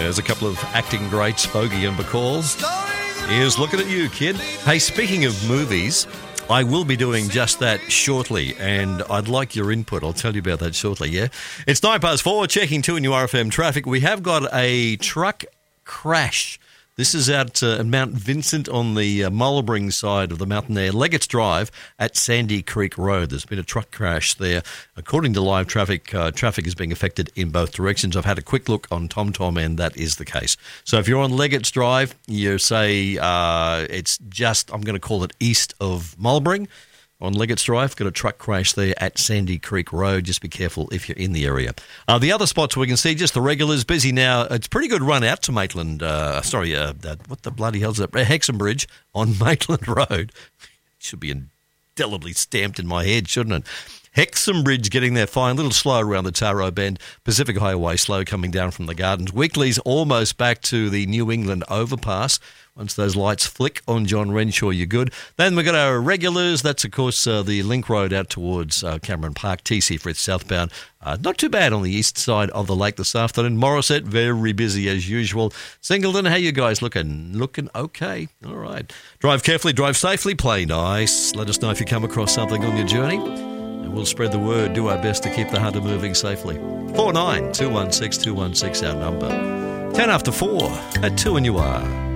There's a couple of acting greats, Bogey and Bacalls. Here's looking at you, kid. Hey, speaking of movies, I will be doing just that shortly, and I'd like your input. I'll tell you about that shortly, yeah? It's 4:09, checking 2 in your RFM traffic. We have got a truck crash. This is at Mount Vincent on the Mullabring side of the mountain there, Leggett's Drive at Sandy Creek Road. There's been a truck crash there. According to live traffic, traffic is being affected in both directions. I've had a quick look on TomTom, and that is the case. So if you're on Leggett's Drive, you say it's just, I'm going to call it east of Mullabring. On Leggett's Drive, got a truck crash there at Sandy Creek Road. Just be careful if you're in the area. The other spots we can see, just the regulars, busy now. It's a pretty good run out to Maitland. What the bloody hell's that? Hexham on Maitland Road. Should be indelibly stamped in my head, shouldn't it? Hexham Bridge getting there fine, a little slow around the Taro Bend. Pacific Highway slow coming down from the Gardens. Weekly's almost back to the New England overpass. Once those lights flick on John Renshaw, you're good. Then we've got our regulars. That's, of course, the Link Road out towards Cameron Park, TC Fritz southbound. Not too bad on the east side of the lake this afternoon. Morisset, very busy as usual. Singleton, how you guys looking? Looking okay. All right. Drive carefully, drive safely, play nice. Let us know if you come across something on your journey. And we'll spread the word, do our best to keep the hunter moving safely. 49 216 216 our number. 4 at 2 and you are.